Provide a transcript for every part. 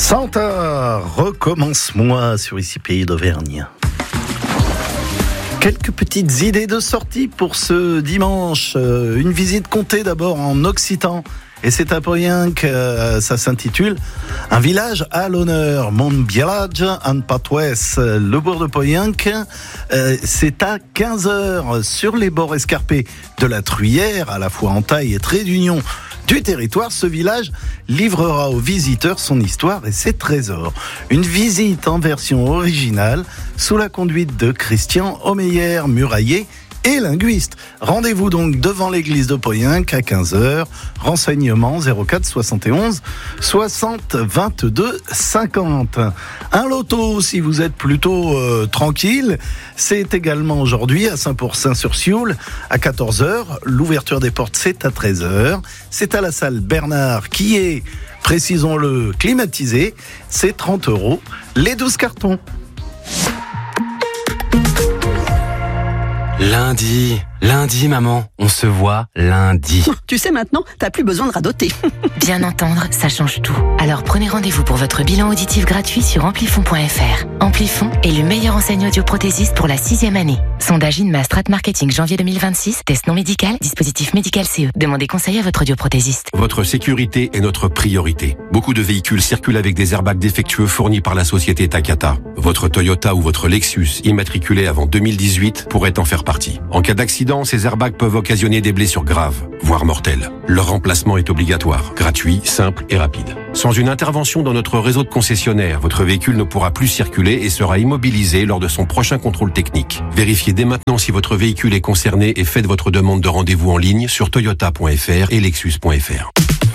Santa, recommence-moi sur Ici Pays d'Auvergne. Quelques petites idées de sortie pour ce dimanche. Une visite comptée d'abord en occitan. Et c'est à Poyenc, ça s'intitule « Un village à l'honneur, mon village en patois ». Le bourg de Poyenc, c'est à 15h sur les bords escarpés de la Truyère, à la fois en taille et trait d'union du territoire. Ce village livrera aux visiteurs son histoire et ses trésors. Une visite en version originale sous la conduite de Christian Omeyer, murailler et linguiste. Rendez-vous donc devant l'église de Poyenc à 15h. Renseignements 04 71 60 22 50. Un loto si vous êtes plutôt tranquille. C'est également aujourd'hui à Saint-Pourçain-sur-Sioule à 14h. L'ouverture des portes, c'est à 13h. C'est à la salle Bernard qui est, précisons-le, climatisée. C'est 30 € les 12 cartons. Lundi, maman, on se voit lundi. Tu sais maintenant, t'as plus besoin de radoter. Bien entendre, ça change tout. Alors prenez rendez-vous pour votre bilan auditif gratuit sur amplifon.fr. Amplifon est le meilleur enseigne audioprothésiste pour la 6e année. Sondage INMA Strat Marketing janvier 2026, test non médical, dispositif médical CE. Demandez conseil à votre audioprothésiste. Votre sécurité est notre priorité. Beaucoup de véhicules circulent avec des airbags défectueux fournis par la société Takata. Votre Toyota ou votre Lexus, immatriculé avant 2018, pourrait en faire partie. En cas d'accident, ces airbags peuvent occasionner des blessures graves, voire mortelles. Leur remplacement est obligatoire, gratuit, simple et rapide. Sans une intervention dans notre réseau de concessionnaires, votre véhicule ne pourra plus circuler et sera immobilisé lors de son prochain contrôle technique. Vérifiez dès maintenant si votre véhicule est concerné et faites votre demande de rendez-vous en ligne sur toyota.fr et lexus.fr.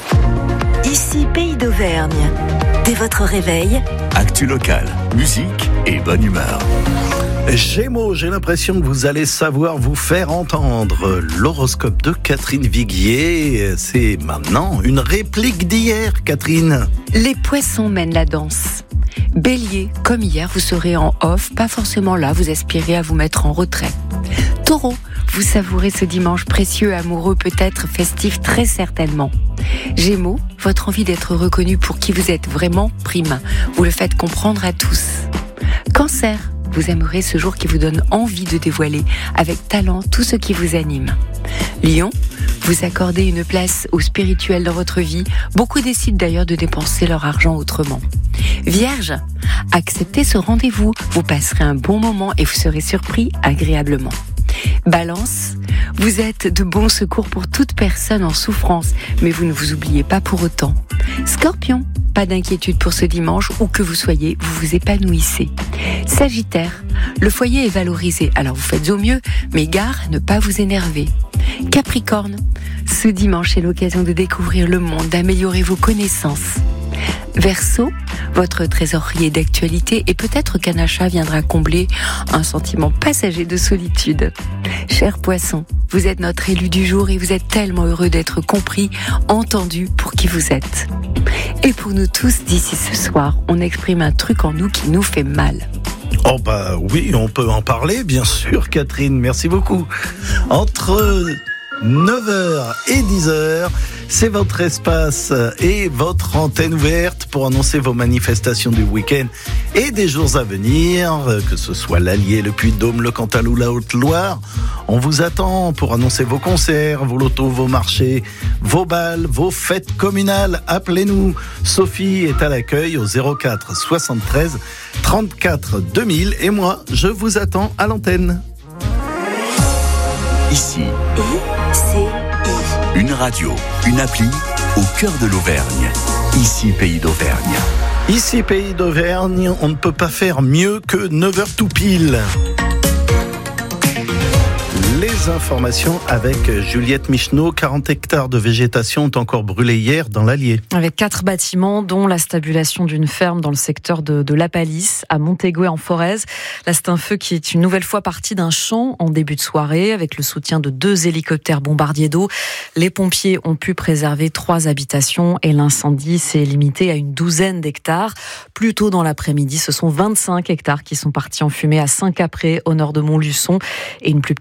Ici Pays d'Auvergne. Dès votre réveil, actu local, musique et bonne humeur. Gémeaux, j'ai l'impression que vous allez savoir vous faire entendre. L'horoscope de Catherine Viguier, c'est maintenant une réplique d'hier, Catherine. Les poissons mènent la danse. Bélier, comme hier, vous serez en off, pas forcément là, vous aspirez à vous mettre en retrait. Taureau, vous savourez ce dimanche précieux, amoureux, peut-être festif, très certainement. Gémeaux, votre envie d'être reconnu pour qui vous êtes vraiment prime. Vous le faites comprendre à tous. Cancer, vous aimerez ce jour qui vous donne envie de dévoiler avec talent tout ce qui vous anime. Lion, vous accordez une place au spirituel dans votre vie. Beaucoup décident d'ailleurs de dépenser leur argent autrement. Vierge, acceptez ce rendez-vous. Vous passerez un bon moment et vous serez surpris agréablement. Balance, vous êtes de bons secours pour toute personne en souffrance, mais vous ne vous oubliez pas pour autant. Scorpion, pas d'inquiétude pour ce dimanche, où que vous soyez, vous vous épanouissez. Sagittaire, le foyer est valorisé, alors vous faites au mieux, mais gare à ne pas vous énerver. Capricorne, ce dimanche est l'occasion de découvrir le monde, d'améliorer vos connaissances. Verseau, votre trésorier d'actualité et peut-être qu'un achat viendra combler un sentiment passager de solitude. Cher Poisson, vous êtes notre élu du jour et vous êtes tellement heureux d'être compris, entendu pour qui vous êtes. Et pour nous tous, d'ici ce soir, on exprime un truc en nous qui nous fait mal. Oh bah oui, on peut en parler, bien sûr, Catherine, merci beaucoup. Entre 9h et 10h, c'est votre espace et votre antenne ouverte pour annoncer vos manifestations du week-end et des jours à venir, que ce soit l'Allier, le Puy-de-Dôme, le Cantal ou la Haute-Loire. On vous attend pour annoncer vos concerts, vos lotos, vos marchés, vos balles, vos fêtes communales. Appelez-nous. Sophie est à l'accueil au 04 73 34 2000 et moi, je vous attends à l'antenne. Ici, une radio, une appli au cœur de l'Auvergne. Ici Pays d'Auvergne. Ici Pays d'Auvergne, on ne peut pas faire mieux que 9h tout pile. Les informations avec Juliette Micheneau. 40 hectares de végétation ont encore brûlé hier dans l'Allier. Avec 4 bâtiments, dont la stabulation d'une ferme dans le secteur de La Palisse, à Montégué en Forez. Là, c'est un feu qui est une nouvelle fois parti d'un champ en début de soirée, avec le soutien de 2 hélicoptères bombardiers d'eau. Les pompiers ont pu préserver 3 habitations et l'incendie s'est limité à une 12aine d'hectares. Plus tôt dans l'après-midi, ce sont 25 hectares qui sont partis en fumée à Saint-Capré, au nord de Montluçon, et une plus petite surface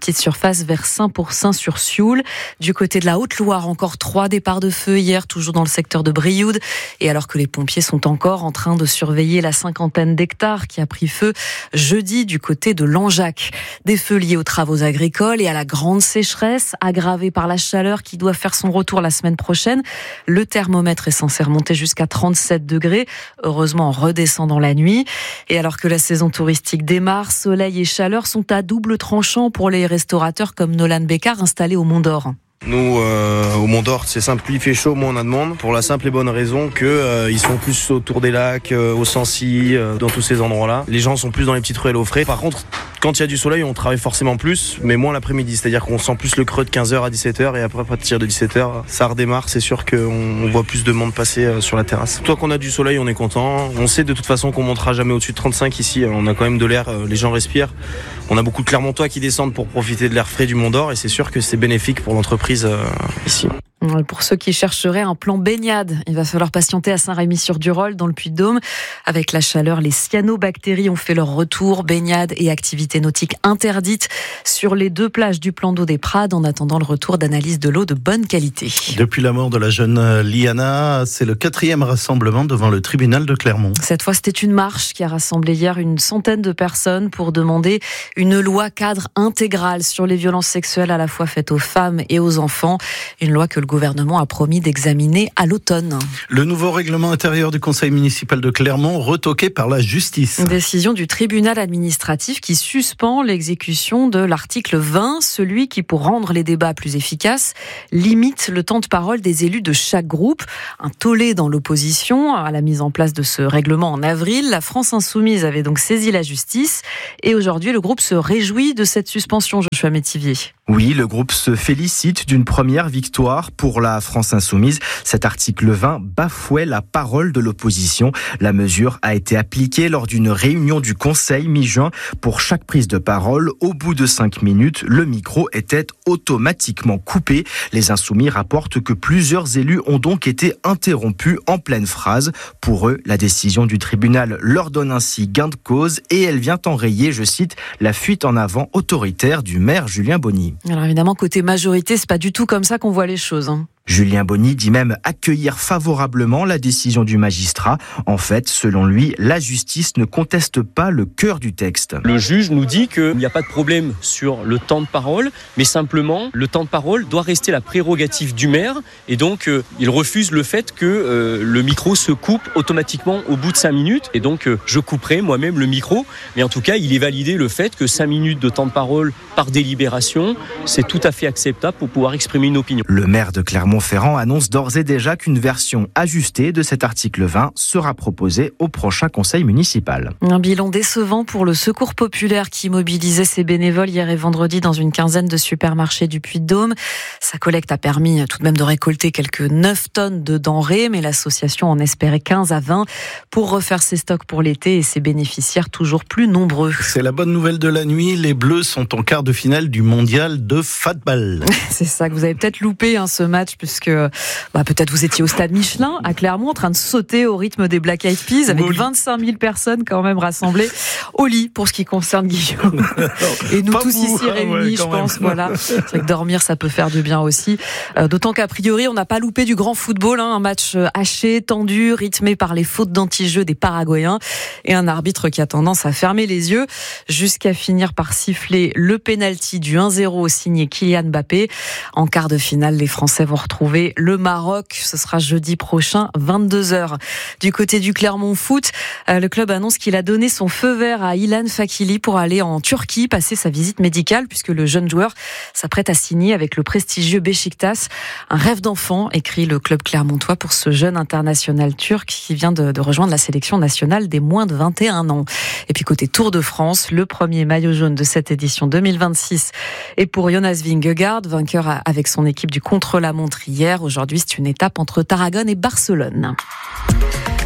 passe vers Saint-Pourçain-sur-Sioule. Du côté de la Haute-Loire, encore 3 départs de feu hier, toujours dans le secteur de Brioude. Et alors que les pompiers sont encore en train de surveiller la 50aine d'hectares qui a pris feu jeudi du côté de Langeac. Des feux liés aux travaux agricoles et à la grande sécheresse, aggravée par la chaleur qui doit faire son retour la semaine prochaine. Le thermomètre est censé remonter jusqu'à 37 degrés, heureusement en redescendant la nuit. Et alors que la saison touristique démarre, soleil et chaleur sont à double tranchant pour les restaurateurs comme Nolan Bécard installés au Mont d'Or. Nous, au Mont d'Or, c'est simple, plus il fait chaud, moins on a de monde, pour la simple et bonne raison que ils sont plus autour des lacs, au Sancy, dans tous ces endroits-là. Les gens sont plus dans les petites ruelles au frais. Par contre, quand il y a du soleil, on travaille forcément plus, mais moins l'après-midi. C'est-à-dire qu'on sent plus le creux de 15h à 17h et après, à partir de 17h, ça redémarre. C'est sûr qu'on voit plus de monde passer sur la terrasse. Toi qu'on a du soleil, on est content. On sait de toute façon qu'on montera jamais au-dessus de 35 ici. On a quand même de l'air, les gens respirent. On a beaucoup de Clermontois qui descendent pour profiter de l'air frais du Mont d'Or et c'est sûr que c'est bénéfique pour l'entreprise ici. Pour ceux qui chercheraient un plan baignade, il va falloir patienter à Saint-Rémy-sur-Durolle, dans le Puy-de-Dôme. Avec la chaleur, les cyanobactéries ont fait leur retour. Baignade et activités nautiques interdites sur les 2 plages du plan d'eau des Prades, en attendant le retour d'analyse de l'eau de bonne qualité. Depuis la mort de la jeune Liana, c'est le 4e rassemblement devant le tribunal de Clermont. Cette fois, c'était une marche qui a rassemblé hier une centaine de personnes pour demander une loi cadre intégrale sur les violences sexuelles à la fois faites aux femmes et aux enfants. Une loi que le gouvernement a promis d'examiner à l'automne. Le nouveau règlement intérieur du conseil municipal de Clermont retoqué par la justice. Décision du tribunal administratif qui suspend l'exécution de l'article 20, celui qui, pour rendre les débats plus efficaces, limite le temps de parole des élus de chaque groupe. Un tollé dans l'opposition à la mise en place de ce règlement en avril. La France Insoumise avait donc saisi la justice et aujourd'hui le groupe se réjouit de cette suspension, Joshua Métivier. Oui, le groupe se félicite d'une première victoire pour la France Insoumise. Cet article 20 bafouait la parole de l'opposition. La mesure a été appliquée lors d'une réunion du Conseil mi-juin. Pour chaque prise de parole, au bout de 5 minutes, le micro était automatiquement coupé. Les Insoumis rapportent que plusieurs élus ont donc été interrompus en pleine phrase. Pour eux, la décision du tribunal leur donne ainsi gain de cause et elle vient enrayer, je cite, la fuite en avant autoritaire du maire Julien Bonny. Alors évidemment, côté majorité, c'est pas du tout comme ça qu'on voit les choses. Julien Bonny dit même accueillir favorablement la décision du magistrat. En fait, selon lui, la justice ne conteste pas le cœur du texte. Le juge nous dit qu'il n'y a pas de problème sur le temps de parole, mais simplement, le temps de parole doit rester la prérogative du maire. Et donc, il refuse le fait que le micro se coupe automatiquement au bout de 5 minutes. Et donc, je couperai moi-même le micro. Mais en tout cas, il est validé le fait que 5 minutes de temps de parole par délibération, c'est tout à fait acceptable pour pouvoir exprimer une opinion. Le maire de Clermont-Ferrand annonce d'ores et déjà qu'une version ajustée de cet article 20 sera proposée au prochain conseil municipal. Un bilan décevant pour le Secours populaire qui mobilisait ses bénévoles hier et vendredi dans une quinzaine de supermarchés du Puy-de-Dôme. Sa collecte a permis tout de même de récolter quelques 9 tonnes de denrées, mais l'association en espérait 15 à 20 pour refaire ses stocks pour l'été et ses bénéficiaires toujours plus nombreux. C'est la bonne nouvelle de la nuit, les Bleus sont en quart de finale du mondial de football. C'est ça que vous avez peut-être loupé ce match puisque peut-être vous étiez au stade Michelin à Clermont en train de sauter au rythme des Black Eyed Peas avec 25 000 personnes quand même rassemblées au lit pour ce qui concerne Guillaume. Et nous tous ici réunis, je pense. Voilà. C'est vrai que dormir, ça peut faire du bien aussi. D'autant qu'a priori, on n'a pas loupé du grand football. Un match haché, tendu, rythmé par les fautes d'anti-jeu des Paraguayens et un arbitre qui a tendance à fermer les yeux jusqu'à finir par siffler le pénalty du 1-0 signé Kylian Mbappé. En quart de finale, les Français vont retrouver le Maroc. Ce sera jeudi prochain, 22h. Du côté du Clermont Foot, le club annonce qu'il a donné son feu vert à Ilan Fakili pour aller en Turquie passer sa visite médicale puisque le jeune joueur s'apprête à signer avec le prestigieux Beşiktaş. Un rêve d'enfant, écrit le club clermontois pour ce jeune international turc qui vient de rejoindre la sélection nationale des moins de 21 ans. Et puis côté Tour de France, le premier maillot jaune de cette édition 2026 est pour Jonas Vingegaard, vainqueur avec son équipe du contre-la-montre hier. Aujourd'hui, c'est une étape entre Tarragone et Barcelone.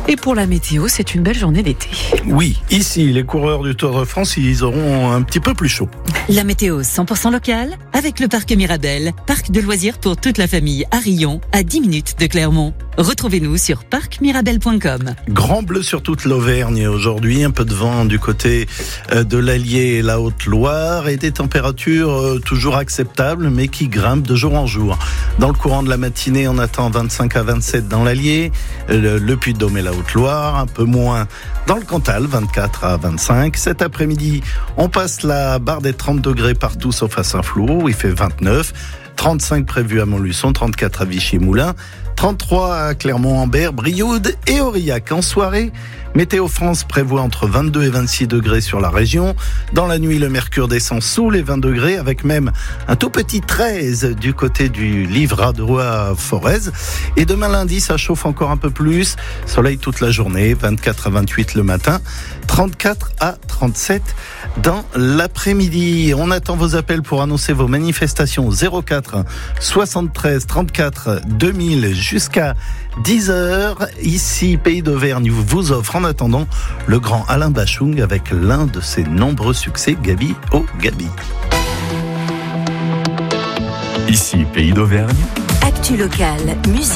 Et pour la météo, c'est une belle journée d'été. Oui, ici, les coureurs du Tour de France, ils auront un petit peu plus chaud. La météo 100% locale avec le parc Mirabel, parc de loisirs pour toute la famille à Rion, à 10 minutes de Clermont. Retrouvez-nous sur parcmirabel.com. Grand bleu sur toute l'Auvergne aujourd'hui, un peu de vent du côté de l'Allier et la Haute-Loire et des températures toujours acceptables mais qui grimpent de jour en jour. Dans le courant de la matinée, on attend 25 à 27 dans l'Allier, le Puy-de-Dôme et la Haute-Loire, un peu moins dans le Cantal, 24 à 25. Cet après-midi, on passe la barre des 30 degrés partout sauf à Saint-Flour où il fait 29. 35 prévus à Montluçon, 34 à Vichy-Moulins, 33 à Clermont-en-Berre, Brioude et Aurillac. En soirée, Météo France prévoit entre 22 et 26 degrés sur la région. Dans la nuit, le mercure descend sous les 20 degrés avec même un tout petit 13 du côté du Livrat de Roi Forez. Et demain lundi, ça chauffe encore un peu plus. Soleil toute la journée, 24 à 28 le matin, 34 à 37 dans l'après-midi. On attend vos appels pour annoncer vos manifestations 04 73 34 2000 jusqu'à 10h. Ici, Pays d'Auvergne vous offre en attendant le grand Alain Bachung avec l'un de ses nombreux succès, Gabi au Gabi. Ici, Pays d'Auvergne. Actu locale, musique.